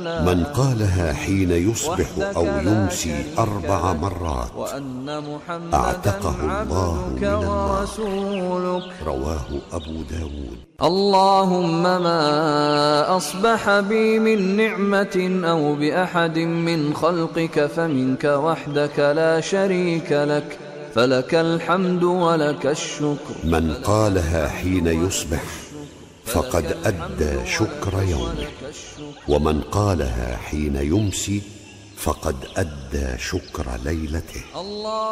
من قالها حين يصبح أو يمسي 4 مرات أعتقه الله من النار. رواه أبو داود. اللهم ما أصبح بي من نعمة أو بأحد من خلقك فمنك وحدك لا شريك لك، فلك الحمد ولك الشكر. من قالها حين يصبح فقد أدى شكر يومه، ومن قالها حين يمسي فقد أدى شكر ليلته.